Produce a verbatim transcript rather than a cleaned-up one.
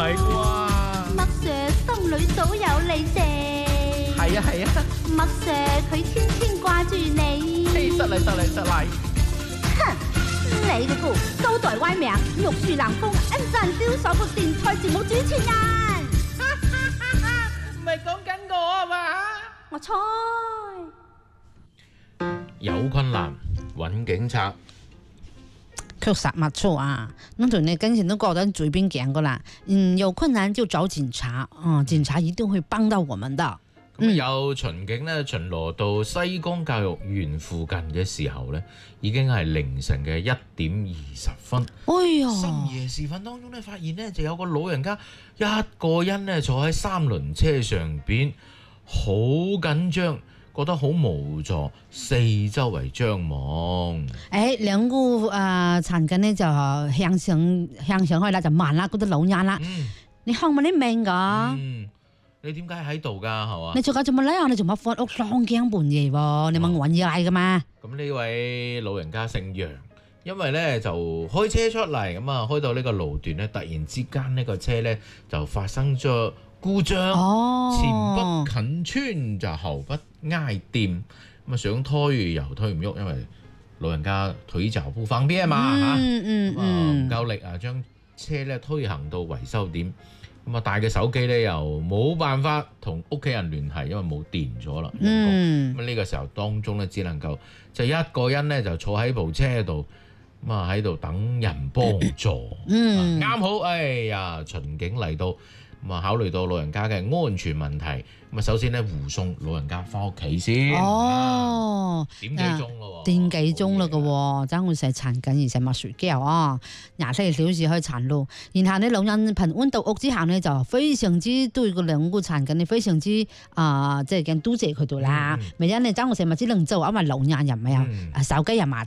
係啩？ 麥 Sir 心裏早有你啫。 係啊係啊， 麥 Sir 佢天天掛住你。 失禮失禮失禮。 哼，你嗰個高台歪名，玉樹臨風，恩讚銷售部電台節目主持人。 唔係講緊我啊嘛？ 我猜。 有困難揾警察。 確實冇錯啊！那對你跟前都覺得嘴邊講過啦，嗯，有困難就找警察，嗯，警察一定會幫到我們的。 咁、嗯、有巡警咧巡邏到西江教育園附近嘅時候咧，已經係凌晨嘅一點二十分。 哎呀！ 深夜時分當中咧，發現咧就有個老人家一個人咧坐喺三輪車上邊，好緊張。覺得好無助，四周圍張望。誒、 欸，兩個誒殘警咧就向上向上去啦，就問啦嗰啲老人啦。嗯、你看唔你命㗎？ 嗯，你點解喺度㗎？係嘛？ 你做緊做乜咧？你做乜翻屋三更半夜喎？你問我嘢嚟㗎嘛？ 咁呢位老人家姓楊，因為咧就開車出嚟咁啊，開到呢個路段咧，突然之間呢個車咧就發生咗故障， 哦、 前不近村就後不挨掂，咁啊想推又推唔喐，因為老人家腿就不方便啊嘛嚇， 嗯咁啊唔夠力啊，將車咧推行到維修點，咁啊帶嘅手機咧又冇辦法同屋企人聯繫，因為冇電咗啦。咁啊呢個時候當中咧只能夠就一個人咧就坐喺部車度，咁啊喺度等人幫助。嗯，啱好，哎呀，巡警嚟到。咁啊，考慮到老人家嘅安全問題，咁啊，首先咧護送老人家翻屋企先。哦，點幾鐘咯喎？ 點幾鐘啦嘅喎，真係成殘緊，而且冇睡覺啊，廿四小時去殘路。然後呢，老人平安到屋之後呢，就非常之對個兩個殘緊，非常之啊，即係驚多謝佢哋啦。咪因你爭我成日只能做，因為老人又唔係啊，手機又麻